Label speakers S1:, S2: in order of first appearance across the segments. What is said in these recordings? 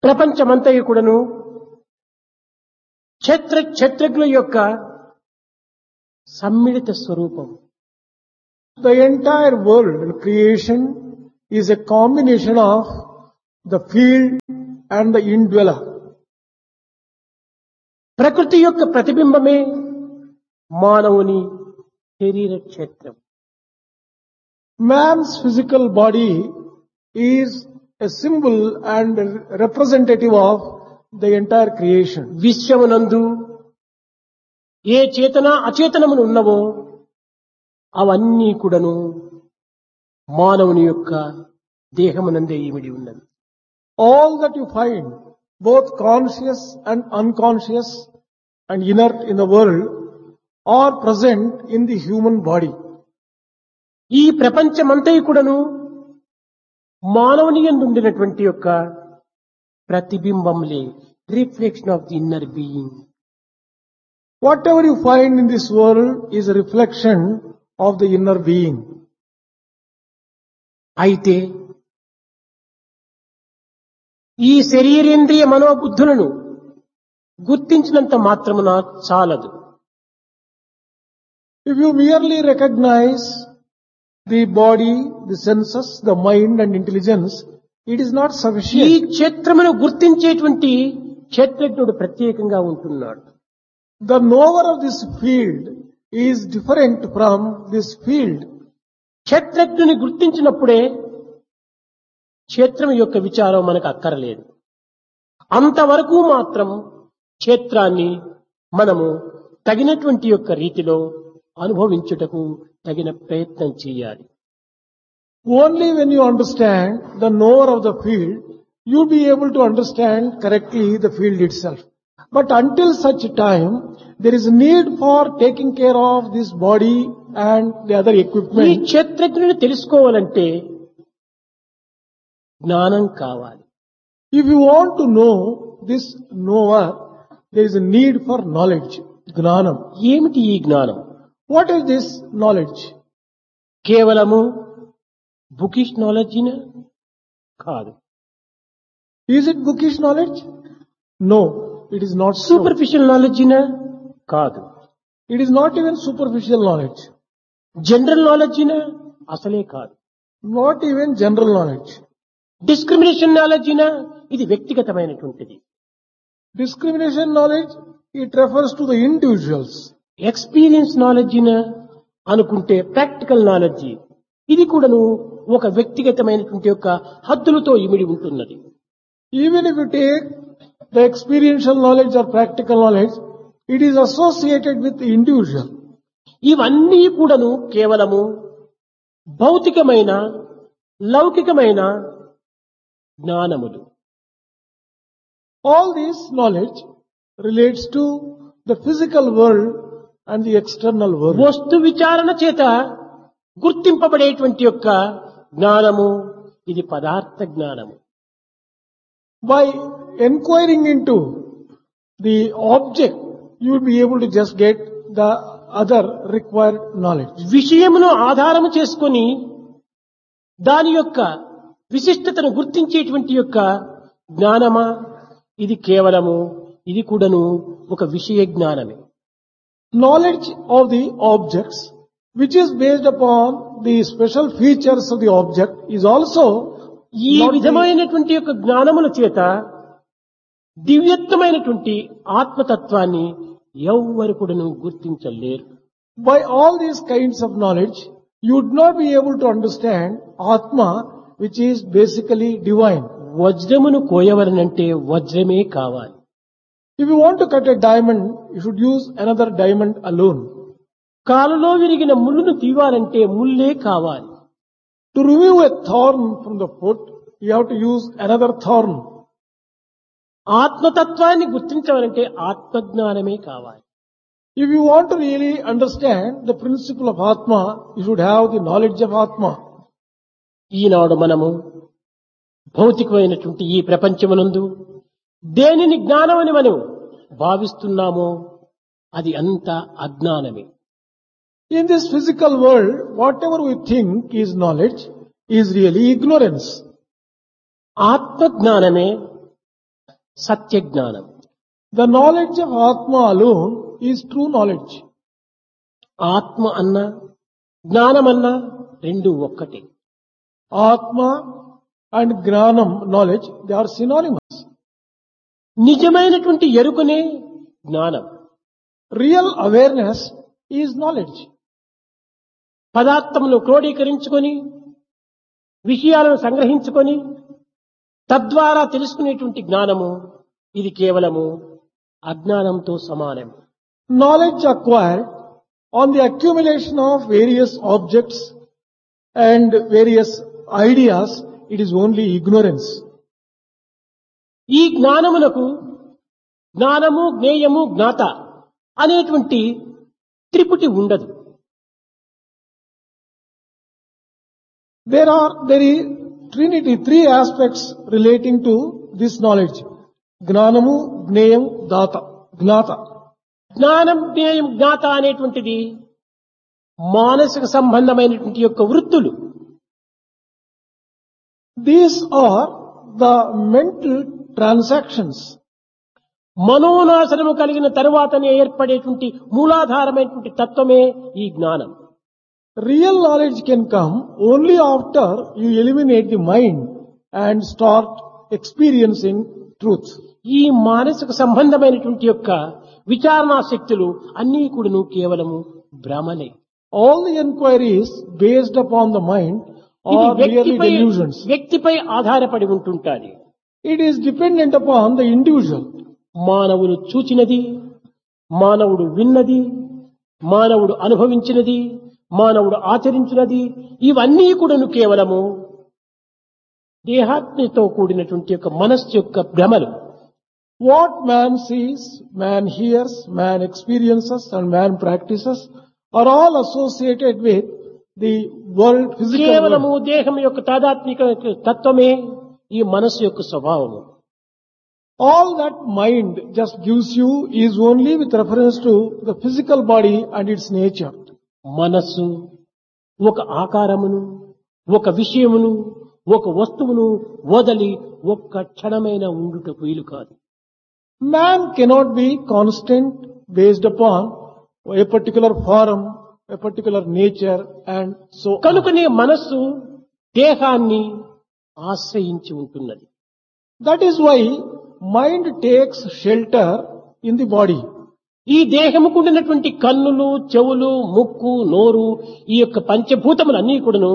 S1: ప్రపంచమంతయు కూడాను క్షత్రజ్ఞుల యొక్క సమ్మిళిత స్వరూపం.
S2: The entire world and creation is a combination of the field and the indweller.
S1: ప్రకృతి యొక్క ప్రతిబింబమే మానవుని శరీర క్షేత్రం.
S2: Man's physical body is a symbol and a representative of the entire creation.
S1: విశ్వమునందు ఏ చేతన అచేతనములు ఉన్నవో అవన్నీ కూడాను మానవుని యొక్క దేహమునందే ఇమిడి ఉన్నది.
S2: All that you find, both conscious and unconscious and inert in the world, are present in the human body.
S1: ఈ ప్రపంచమంతయు కూడాను మానవుని యందు ఉండినటువంటి యొక్క ప్రతిబింబంలే, reflection of the inner being.
S2: Whatever you find in this world is a reflection of the inner being.
S1: అయితే ఈ శరీరేంద్రియ మనోబుద్ధులను గుర్తించినంత మాత్రమున చాలదు.
S2: If you merely recognize the body, the senses, the mind and intelligence, it is not
S1: ఈ
S2: sufficient.
S1: క్షేత్రమును గుర్తించేటువంటి క్షేత్రజ్ఞుడు ప్రత్యేకంగా ఉంటున్నాడు.
S2: The knower of this field is different from this field.
S1: క్షేత్రజ్ఞుని గుర్తించినప్పుడే క్షేత్రం యొక్క విచారం మనకు అక్కరలేదు. అంతవరకు మాత్రం క్షేత్రాన్ని మనము తగినటువంటి యొక్క రీతిలో అనుభవించుటకు తగిన ప్రయత్నం చేయాలి.
S2: Only when you understand the knower of the field, you'll be able to understand correctly the field itself. But until such time, there is a need for taking care of this body and the other
S1: ఈ
S2: equipment.
S1: క్షేత్రజ్ఞుని తెలుసుకోవాలంటే జ్ఞానం కావాలి.
S2: If you want to know this knower, there is a need for knowledge, gnanam.
S1: ఏమిటి ఈ జ్ఞానం?
S2: What is this knowledge?
S1: కేవలము bookish నాలెడ్జినా కాదు.
S2: Is it bookish knowledge? No, it is not so.
S1: Superficial నాలెడ్జినా కాదు.
S2: It is not even superficial knowledge,
S1: general నాలెడ్జినా అసలే కాదు.
S2: not even general knowledge.
S1: Discrimination నాలెడ్జినా ఇది వ్యక్తిగతమైనటువంటిది.
S2: Discrimination knowledge, it refers to the individuals.
S1: Experience నాలెడ్జినా అనుకుంటే practical knowledge ఇది కూడాను ఒక వ్యక్తిగతమైనటువంటి యొక్క హద్దులతో ఇమిడి ఉంటున్నది.
S2: Even if you take the experiential knowledge or practical knowledge, it is associated with the individual.
S1: ఇవన్నీ కూడాను కేవలము భౌతికమైన లౌకికమైన జ్ఞానములు.
S2: All this knowledge relates to the physical world and the external world.
S1: వస్తు విచారణ చేత గుర్తింపబడేటువంటి యొక్క జ్ఞానము ఇది పదార్థ జ్ఞానము.
S2: By inquiring into the object, you will be able to just get the other required knowledge.
S1: విషయమును ఆధారము చేసుకొని దాని యొక్క విశిష్టతను గుర్తించేటువంటి యొక్క జ్ఞానమా ఇది కేవలము ఇది కూడాను ఒక విషయ జ్ఞానమే.
S2: Knowledge of the objects, which is based upon the special features of the object, is also
S1: ఈ
S2: not the-
S1: విధమైనటువంటి యొక్క జ్ఞానముల చేత దివ్యత్వమైనటువంటి ఆత్మతత్వాన్ని ఎవ్వరు కూడాను గుర్తించలేరు.
S2: By all these kinds of knowledge, you would not be able to understand Atma, which is basically divine.
S1: వజ్రమును కోయవలనంటే వజ్రమే కావాలి.
S2: If you want to cut a diamond, you should use another diamond alone.
S1: కాలులో విరిగిన ముళ్ళును తీవాలంటే ముల్లే కావాలి.
S2: To remove a thorn from the foot, you have to use another thorn.
S1: ఆత్మతత్వాన్ని గుర్తించవాలంటే ఆత్మజ్ఞానమే కావాలి.
S2: If you want to really understand the principle of Atma, you should have the knowledge of Atma.
S1: ఈనాడు మనము భౌతికమైనటువంటి ఈ ప్రపంచమునందు దేనిని జ్ఞానమని మనం భావిస్తున్నామో అది అంతా అజ్ఞానమే.
S2: In this physical world, whatever we think is knowledge is really ignorance.
S1: ఆత్మజ్ఞానమే సత్య జ్ఞానం.
S2: The knowledge of Atma alone is true knowledge.
S1: ఆత్మ అన్నా జ్ఞానమన్నా రెండు ఒక్కటే.
S2: Atma and Gnanam knowledge, they are synonymous.
S1: నిజమైనటువంటి ఎరుకనే జ్ఞానం.
S2: Real awareness is knowledge.
S1: పదార్థమును క్రోడీకరించుకొని విషయాలను సంగ్రహించుకొని తద్వారా తెలుసుకునేటువంటి జ్ఞానము ఇది కేవలము అజ్ఞానంతో సమానం.
S2: Knowledge acquired on the accumulation of various objects and various ideas, it is only ignorance.
S1: ఈ జ్ఞానమునకు జ్ఞానము జ్ఞేయము జ్ఞాత అనేటువంటి త్రిపుటి ఉండదు.
S2: There is Trinity, three aspects relating to this knowledge. Gnanamu, Gneyam, Gnata.
S1: జ్ఞానం జ్ఞేయం జ్ఞాత అనేటువంటిది మానసిక సంబంధమైనటువంటి యొక్క వృత్తులు.
S2: These are the mental transactions.
S1: మనోనాశనము కలిగిన తరువాతనే ఏర్పడేటువంటి మూలాధారమైనటువంటి తత్వమే ఈ జ్ఞానం.
S2: Real knowledge can come only after you eliminate the mind and start experiencing truth.
S1: ఈ మానసిక సంబంధమైనటువంటి యొక్క విచారణా శక్తులు అన్నీ కూడాను కేవలము భ్రమలే.
S2: All the inquiries based upon the mind
S1: ఇది
S2: are merely delusions.
S1: వ్యక్తిపై ఆధారపడి ఉంటుంటాది.
S2: It is dependent upon the individual.
S1: మానవుడు చూచినది, మానవుడు విన్నది, మానవుడు అనుభవించినది, మానవుడు ఆచరించినది ఇవన్నీ కూడాను కేవలము దేహాత్మతో కూడినటువంటి యొక్క మనస్సు యొక్క భ్రమలు.
S2: What man sees, man hears, man experiences and man practices are all associated with the world, physical
S1: కేవలము
S2: world.
S1: దేహం యొక్క తాదాత్మిక తత్వమే ఈ మనస్సు యొక్క స్వభావము.
S2: All that mind just gives you is only with reference to the physical body and its nature.
S1: మనస్సు ఒక ఆకారమును, ఒక విషయమును, ఒక వస్తువును వదలి ఒక్క క్షణమైన ఉండుటకు వీలు కాదు.
S2: Man cannot be constant based upon a particular form, a particular nature and so on.
S1: కనుకనే మనస్సు దేహాన్ని ఆశ్రయించి ఉంటున్నది.
S2: That is why mind takes shelter in the body.
S1: ఈ దేహముకు ఉన్నటువంటి కన్నులు, చెవులు, ముక్కు, నోరు ఈ యొక్క పంచభూతములు అన్నీ కూడాను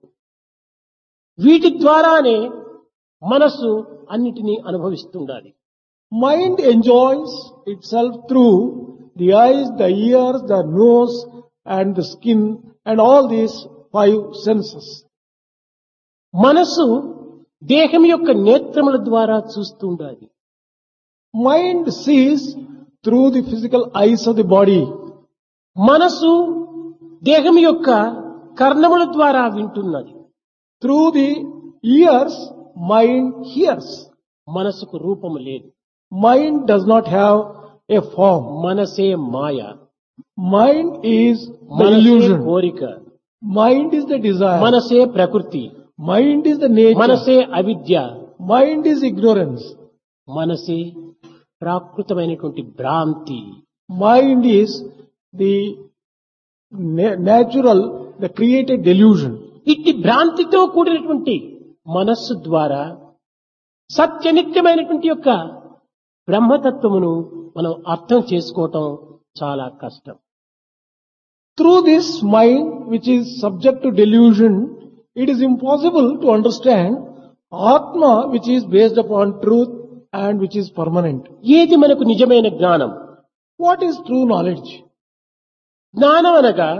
S1: వీటి ద్వారానే మనస్సు అన్నిటినీ అనుభవిస్తుండాలి.
S2: Mind enjoys itself through the eyes, the ears, the nose and the skin and all these five senses.
S1: మనస్సు దేహం యొక్క నేత్రముల ద్వారా చూస్తుండాలి.
S2: Mind sees through the physical eyes of the body.
S1: మనస్సు దేహం యొక్క కర్ణముల ద్వారా వింటున్నది.
S2: Through the ears, mind hears.
S1: మనసుకు రూపము లేదు.
S2: Mind does not have a form.
S1: మనసే మాయ.
S2: Mind is the
S1: మనసే
S2: illusion.
S1: కోరిక.
S2: Mind is the desire.
S1: మనసే ప్రకృతి.
S2: Mind is the nature.
S1: మనసే అవిద్య.
S2: Mind is ignorance.
S1: మనసే ప్రాకృతమైనటువంటి భ్రాంతి.
S2: Mind is the natural, the created delusion.
S1: ఇట్టి భ్రాంతితో కూడినటువంటి మనస్సు ద్వారా సత్యనిత్యమైనటువంటి యొక్క బ్రహ్మతత్వమును మనం అర్థం చేసుకోవటం చాలా కష్టం.
S2: Through this mind, which is subject to delusion, it is impossible to understand Atma, which is based upon truth and which is permanent.
S1: ఏది మనకు నిజమైన జ్ఞానం?
S2: What is true knowledge?
S1: జ్ఞానం అనగా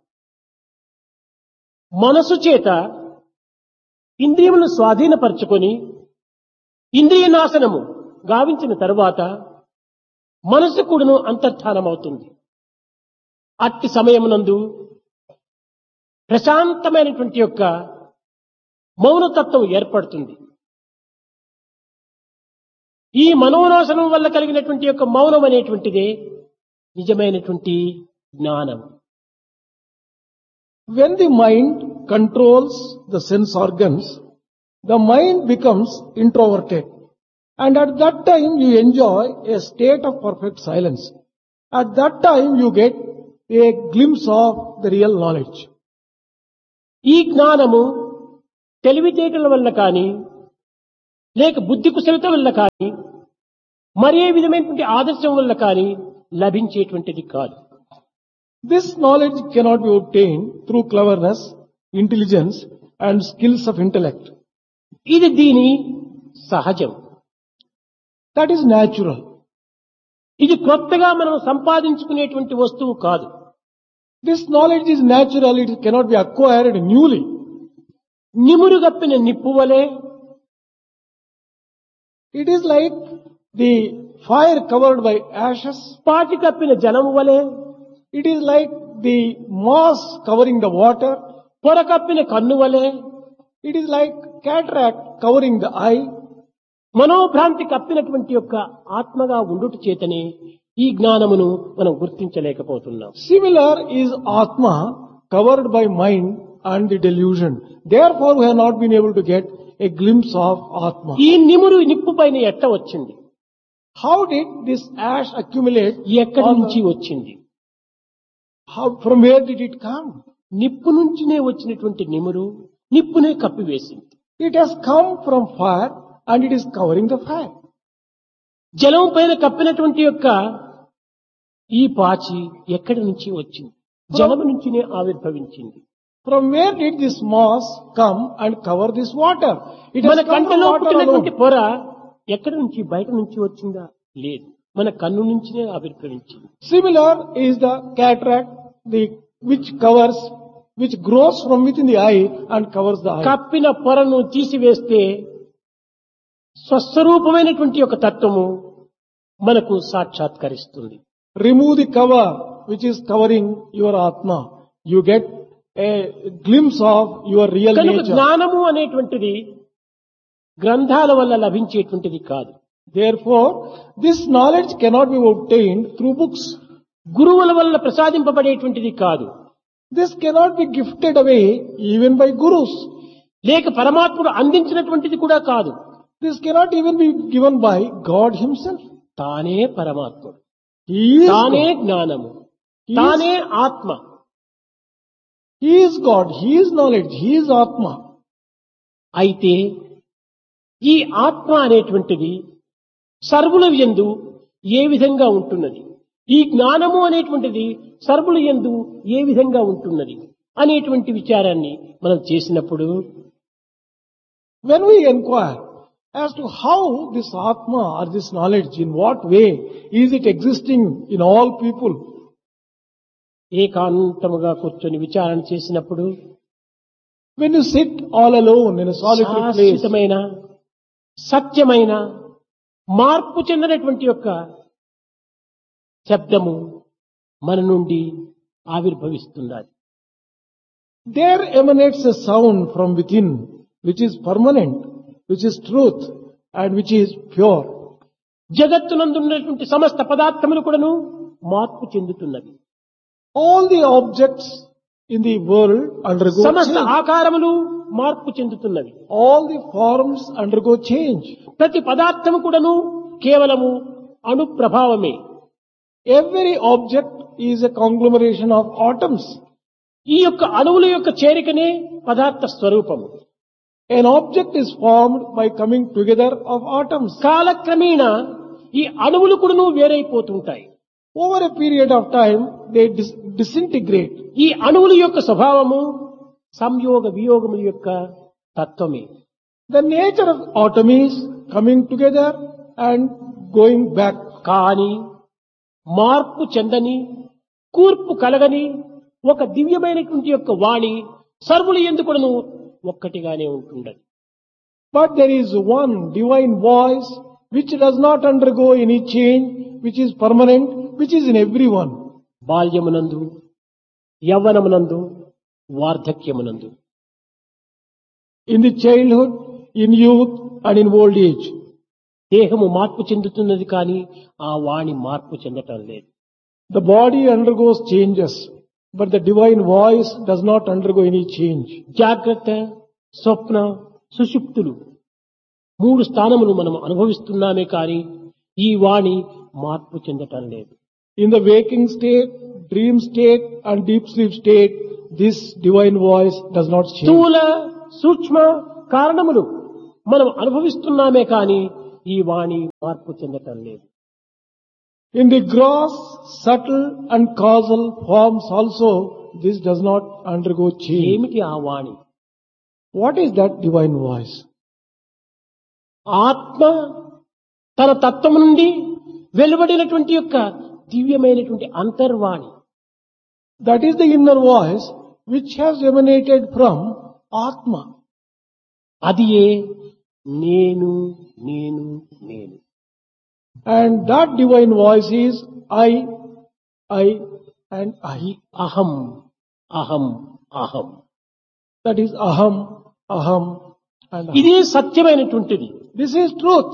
S1: మనసు చేత ఇంద్రియములను స్వాధీనపరచుకొని ఇంద్రియ నాశనము గావించిన తరువాత మనసు కూడాను అంతర్ధానమవుతుంది. అట్టి సమయమునందు ప్రశాంతమైనటువంటి యొక్క మౌనతత్వం ఏర్పడుతుంది. ఈ మనోనాశనం వల్ల కలిగినటువంటి యొక్క మౌనం అనేటువంటిదే నిజమైనటువంటి జ్ఞానం.
S2: When the mind controls the sense organs, the mind becomes introverted. And at that time you enjoy a state of perfect silence. At that time you get a glimpse of the real knowledge.
S1: ఈ జ్ఞానము తెలివితేటల వల్ల కానీ లేక బుద్ధి కుశలత వల్ల కానీ మరే విధమైనటువంటి ఆదర్శం వల్ల కానీ లభించేటువంటిది కాదు.
S2: This knowledge cannot be obtained through cleverness, intelligence and skills of intellect.
S1: ఇది దీని సహజం.
S2: That is natural.
S1: ఇది కొత్తగా మనం సంపాదించుకునేటువంటి వస్తువు కాదు.
S2: This knowledge is natural, it cannot be acquired newly.
S1: నిమురుగప్పిన నిప్పు వలె
S2: It is like the fire covered by ashes.
S1: పాటి కప్పిన జలము వలె
S2: It is like the moss covering the water.
S1: పొర కప్పిన కన్ను వలె
S2: It is like cataract covering the eye.
S1: మనోభ్రాంతి కప్పినటువంటి యొక్క ఆత్మగా ఉండుట చేతనే ఈ జ్ఞానమును మనం గుర్తించలేకపోతున్నాం.
S2: Similar is Atma covered by mind and the delusion. Therefore we have not been able to get a glimpse of Atma.
S1: ఈ నిమురు నిప్పు పైన ఎట్ట వచ్చింది?
S2: How did this ash accumulate?
S1: ఎక్కడి నుంచి వచ్చింది?
S2: From where did it come?
S1: నిప్పు నుంచినే వచ్చినటువంటి నిమురు నిప్పునే కప్పివేసింది.
S2: It has come from fire and it is covering the fire.
S1: జలం పైన కప్పినటువంటి యొక్క ఈ పాచి ఎక్కడి నుంచి వచ్చింది? జలము నుంచినే ఆవిర్భవించింది.
S2: From where did this moss come and cover this water? It
S1: మన
S2: has come from
S1: కంటిలో
S2: water
S1: పుట్టినటువంటి
S2: alone.
S1: పొర ఎక్కడి నుంచి బయట నుంచి వచ్చిందా? లేదు, మన కన్ను నుంచినే ఆవిర్భవించింది.
S2: Similar is the cataract, which grows from within the eye and covers the eye.
S1: కప్పిన పొరను తీసివేస్తే స్వస్వరూపమైనటువంటి ఒక తత్వము మనకు సాక్షాత్కరిస్తుంది.
S2: Remove the cover which is covering your Atma. You get a glimpse of your real
S1: కనుక
S2: nature.
S1: జ్ఞానము అనేటువంటిది గ్రంథాల వల్ల లభించేటువంటిది కాదు.
S2: Therefore, this knowledge cannot be obtained through books.
S1: గురువుల వల్ల ప్రసాదింపబడేటువంటిది కాదు.
S2: This cannot be gifted away even by gurus.
S1: లేక పరమాత్ముడు అందించినటువంటిది కూడా కాదు.
S2: This cannot even be given by God himself.
S1: తానే పరమాత్ముడు,
S2: He is
S1: తానే
S2: God.
S1: జ్ఞానము,
S2: He is-
S1: తానే ఆత్మ.
S2: He is God. He is knowledge. He is Atma.
S1: అయితే ఈ ఆత్మ అనేటువంటిది సర్వుల యందు ఏ విధంగా ఉంటున్నది, ఈ జ్ఞానము అనేటువంటిది సర్వుల యందు ఏ విధంగా ఉంటున్నది అనేటువంటి విచారాన్ని మనం చేసినప్పుడు
S2: When we inquire as to how this Atma or this knowledge, in what way is it existing in all people,
S1: ఏకాంతముగా కూర్చొని విచారణ చేసినప్పుడు
S2: when you sit all alone in a solitary place,
S1: శాశ్వతమైన సత్యమైన మార్పు చెందినటువంటి యొక్క శబ్దము మన నుండి ఆవిర్భవిస్తున్నది.
S2: there emanates a sound from within which is permanent, which is truth and which is pure.
S1: జగత్తునందున్నటువంటి సమస్త పదార్థములు కూడాను మార్పు చెందుతున్నవి.
S2: All the objects in the world undergo
S1: సమస్త
S2: change.
S1: ఆకారములు మార్పు చెందుతున్నవి.
S2: All the forms undergo change.
S1: ప్రతి పదార్థము కూడాను కేవలము అణు ప్రభావమే.
S2: Every object is a conglomeration of atoms.
S1: ఈ యొక్క అణువుల యొక్క చేరికనే పదార్థ స్వరూపము.
S2: An object is formed by coming together of atoms.
S1: కాలక్రమేణా ఈ అణువులు కూడాను వేరైపోతుంటాయి.
S2: Over a period of time, they disintegrate.
S1: ఈ అణువుల యొక్క స్వభావము సంయోగ వియోగముల యొక్క తత్వమే.
S2: The nature of atom is coming together and going back.
S1: కానీ మార్పు చెందని కూర్పు కలగని ఒక దివ్యమైనటువంటి యొక్క వాణి సర్వులు ఎందుకును ఒక్కటిగానే ఉంటుండదు.
S2: But there is one divine voice which does not undergo any change, which is permanent, which is in everyone.
S1: బాల్యమునందు, యవ్వనమునందు, వార్ధక్యమునందు,
S2: In the childhood, in youth and in old age.
S1: దేహము మార్పు చెందుతున్నది కానీ ఆ వాణి మార్పు చెందటం లేదు.
S2: The body undergoes changes, but the divine voice does not undergo any change.
S1: జాగ్రత్త, స్వప్న, సుషుప్తులు మూడు స్థానములు మనం అనుభవిస్తున్నామే కానీ ఈ వాణి మార్పు చెందటం లేదు.
S2: In the waking state, dream state and deep sleep state, this divine voice does not change.
S1: స్థూల సూక్ష్మ కారణములు మనం అనుభవిస్తున్నామే కానీ ఈ వాణి మార్పు చెందటం లేదు.
S2: In the gross, subtle and causal forms also, this does not undergo change.
S1: ఏమిటి ఆ వాణి?
S2: What is that divine voice?
S1: ఆత్మ తన తత్వం నుండి వెలువడినటువంటి యొక్క దివ్యమైనటువంటి అంతర్వాణి.
S2: That is the inner voice which has emanated from Atma.
S1: అది ఏ నేను నేను నేను.
S2: And that divine voice is I and I.
S1: అహం అహం అహం.
S2: That is Aham, Aham and Aham.
S1: ఇదే సత్యమైనటువంటిది.
S2: This is truth.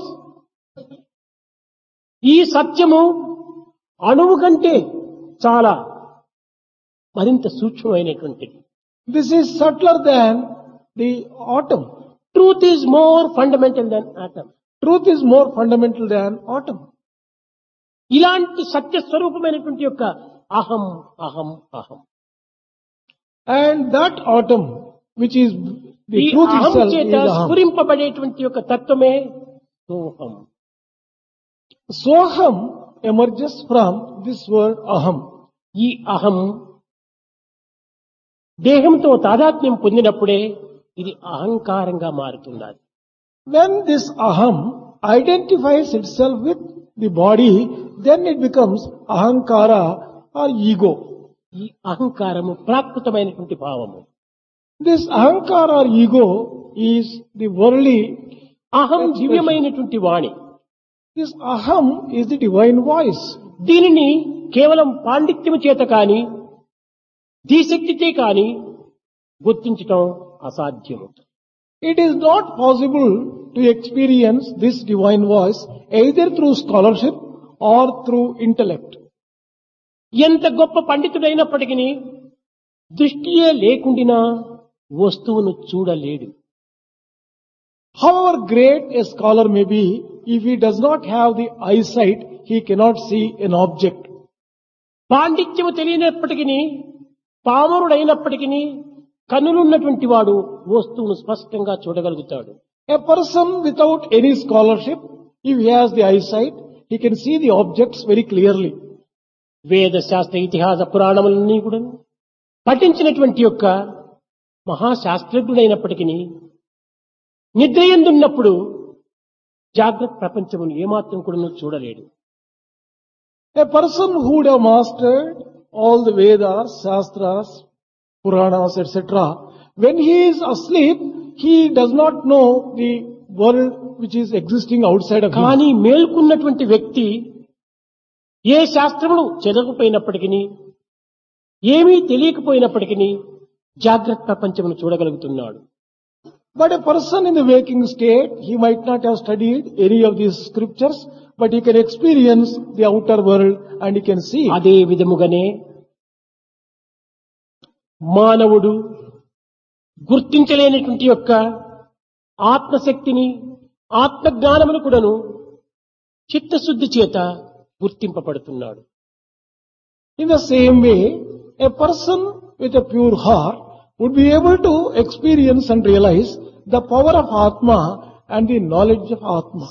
S1: ఈ సత్యము అణువు కంటే చాలా మరింత సూక్ష్మమైనటువంటిది.
S2: This is subtler than the atom.
S1: Truth is more fundamental than atom.
S2: Truth is more fundamental than atom.
S1: ఇలాంటి సత్య స్వరూపమైనటువంటి యొక్క అహం అహం అహం.
S2: And that atom, which is the
S1: ఈ
S2: truth
S1: అహం
S2: itself,
S1: చేత
S2: is Aham.
S1: స్ఫురింపబడేటువంటి యొక్క తత్వమే సోహం.
S2: Soham emerges from this word Aham.
S1: ఈ అహం దేహంతో తాదాత్మ్యం పొందినప్పుడే ఇది అహంకారంగా మారుతున్నది.
S2: When this Aham identifies itself with the body, then it becomes Ahankara or ego.
S1: ఈ అహంకారము ప్రాకృతమైనటువంటి భావము.
S2: This Ahankara or ego is the worldly.
S1: అహం దివ్యమైనటువంటి వాణి.
S2: This Aham is the divine voice.
S1: దీనిని కేవలం పాండిత్యము చేత కాని ధీశక్తితే కాని గుర్తించటం అసాధ్యము.
S2: It is not possible to experience this divine voice either through scholarship or through intellect.
S1: ఎంత గొప్ప పండితుడైనప్పటికీ దృష్టియే లేకుండినా వస్తువును చూడలేడు.
S2: However great a scholar may be, if he does not have the eyesight, he cannot see an object.
S1: పాండిత్యము తెలియనప్పటికీ పామరుడైనప్పటికీ కన్నులున్నటువంటి వాడు వస్తువును స్పష్టంగా చూడగలుగుతాడు.
S2: A person without any scholarship, if he has the eyesight, he can see the objects very clearly.
S1: వేద శాస్త్ర ఇతిహాస పురాణములన్నీ కూడా పఠించినటువంటి యొక్క మహాశాస్త్రజ్ఞుడైనప్పటికీ నిద్రయందున్నప్పుడు జాగ్రత్త ప్రపంచమును ఏమాత్రం కూడా చూడలేడు.
S2: A person who would have mastered all the Vedas, Shastras, Puranas, etc., when he is asleep, he does not know the world which is existing outside of him.
S1: కానీ మేల్కొన్నటువంటి వ్యక్తి ఏ శాస్త్రమును చదవకపోయినప్పటికీ ఏమీ తెలియకపోయినప్పటికీ జాగ్రత్త ప్రపంచమును చూడగలుగుతున్నాడు.
S2: But a person in the waking state, he might not have studied any of these scriptures, but he can experience the outer world and he can see.
S1: అదే విధముగానే మానవుడు గుర్తించలేనటువంటి యొక్క ఆత్మశక్తిని ఆత్మజ్ఞానమును కూడాను చిత్తశుద్ధి చేత గుర్తింపబడుతున్నాడు.
S2: In the same way, a person with a pure heart would be able to experience and realize the power of Atma and the knowledge of Atma.